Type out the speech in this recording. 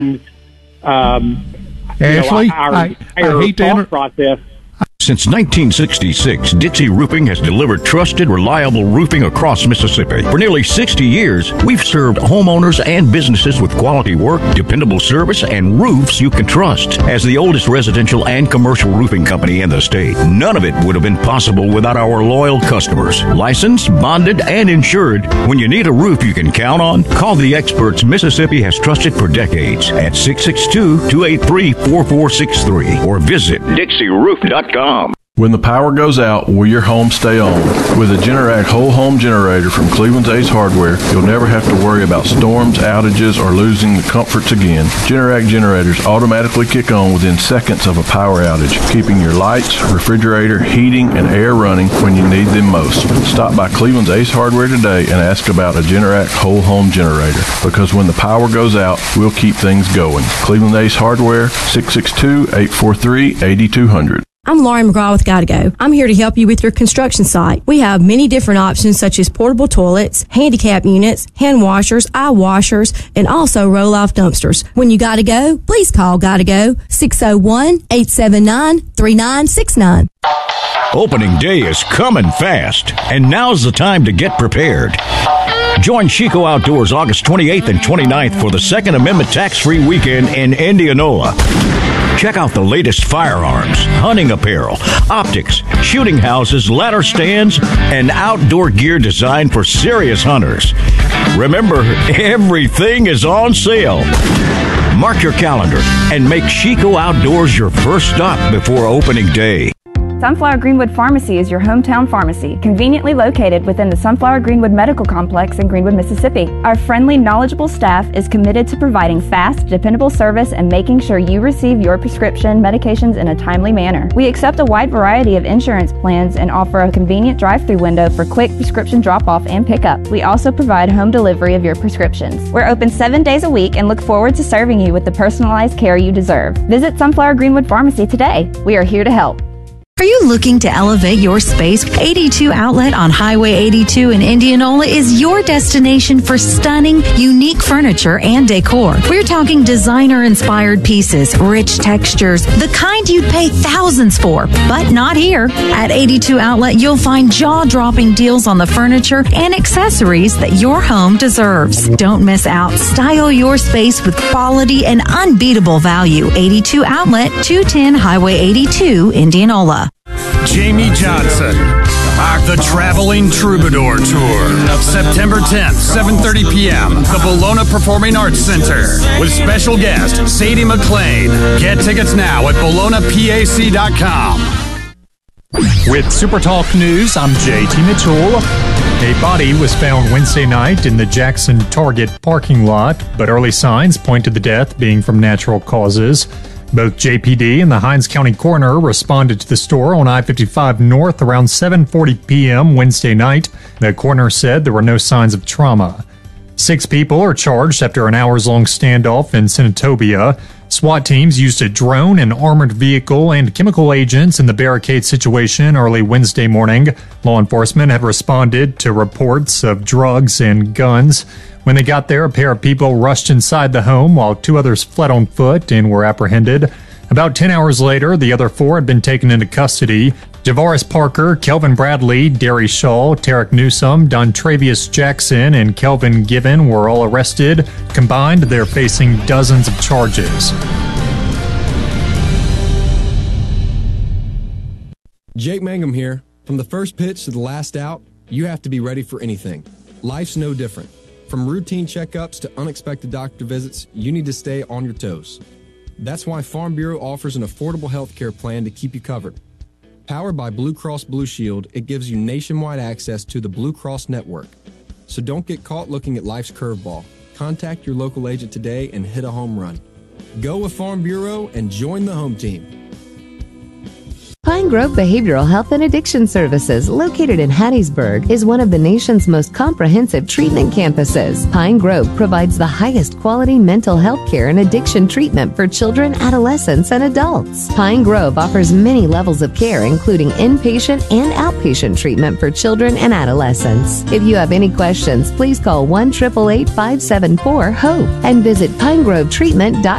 Ashley, our I hate to thought process. Since 1966, Dixie Roofing has delivered trusted, reliable roofing across Mississippi. For nearly 60 years, we've served homeowners and businesses with quality work, dependable service, and roofs you can trust. As the oldest residential and commercial roofing company in the state, none of it would have been possible without our loyal customers. Licensed, bonded, and insured. When you need a roof you can count on, call the experts Mississippi has trusted for decades at 662-283-4463 or visit DixieRoof.com. When the power goes out, will your home stay on? With a Generac whole home generator from Cleveland's Ace Hardware, you'll never have to worry about storms, outages, or losing the comforts again. Generac generators automatically kick on within seconds of a power outage, keeping your lights, refrigerator, heating, and air running when you need them most. Stop by Cleveland's Ace Hardware today and ask about a Generac whole home generator, because when the power goes out, we'll keep things going. Cleveland Ace Hardware, 662-843-8200. I'm Laurie McGraw with Gotta Go. I'm here to help you with your construction site. We have many different options such as portable toilets, handicap units, hand washers, eye washers, and also roll-off dumpsters. When you gotta go, please call Gotta Go 601-879-3969. Opening day is coming fast, and now's the time to get prepared. Join Chico Outdoors August 28th and 29th for the Second Amendment tax-free weekend in Indianola. Check out the latest firearms, hunting apparel, optics, shooting houses, ladder stands, and outdoor gear designed for serious hunters. Remember, everything is on sale. Mark your calendar and make Chico Outdoors your first stop before opening day. Sunflower Greenwood Pharmacy is your hometown pharmacy, conveniently located within the Sunflower Greenwood Medical Complex in Greenwood, Mississippi. Our friendly, knowledgeable staff is committed to providing fast, dependable service and making sure you receive your prescription medications in a timely manner. We accept a wide variety of insurance plans and offer a convenient drive-through window for quick prescription drop-off and pickup. We also provide home delivery of your prescriptions. We're open 7 days a week and look forward to serving you with the personalized care you deserve. Visit Sunflower Greenwood Pharmacy today. We are here to help. Are you looking to elevate your space? 82 Outlet on Highway 82 in Indianola is your destination for stunning, unique furniture and decor. We're talking designer-inspired pieces, rich textures, the kind you'd pay thousands for, but not here. At 82 Outlet, you'll find jaw-dropping deals on the furniture and accessories that your home deserves. Don't miss out. Style your space with quality and unbeatable value. 82 Outlet, 210 Highway 82, Indianola. Jamie Johnson, the Traveling Troubadour Tour, September 10th, 7:30 p.m., the Bologna Performing Arts Center, with special guest Sadie McLean. Get tickets now at bolognapac.com. With SuperTalk News, I'm JT Mitchell. A body was found Wednesday night in the Jackson Target parking lot, but early signs point to the death being from natural causes. Both JPD and the Hinds County Coroner responded to the store on I-55 North around 7:40 p.m. Wednesday night. The coroner said there were no signs of trauma. 6 people are charged after an hours-long standoff in Senatobia. SWAT teams used a drone, an armored vehicle, and chemical agents in the barricade situation early Wednesday morning. Law enforcement had responded to reports of drugs and guns. When they got there, a pair of people rushed inside the home while 2 others fled on foot and were apprehended. About 10 hours later, the other 4 had been taken into custody. Javaris Parker, Kelvin Bradley, Derry Shaw, Tarek Newsome, Dontravius Jackson, and Kelvin Given were all arrested. Combined, they're facing dozens of charges. Jake Mangum here. From the first pitch to the last out, you have to be ready for anything. Life's no different. From routine checkups to unexpected doctor visits, you need to stay on your toes. That's why Farm Bureau offers an affordable health care plan to keep you covered. Powered by Blue Cross Blue Shield, it gives you nationwide access to the Blue Cross network. So don't get caught looking at life's curveball. Contact your local agent today and hit a home run. Go with Farm Bureau and join the home team. Pine Grove Behavioral Health and Addiction Services, located in Hattiesburg, is one of the nation's most comprehensive treatment campuses. Pine Grove provides the highest quality mental health care and addiction treatment for children, adolescents, and adults. Pine Grove offers many levels of care, including inpatient and outpatient treatment for children and adolescents. If you have any questions, please call 1-888-574-HOPE and visit pinegrovetreatment.com.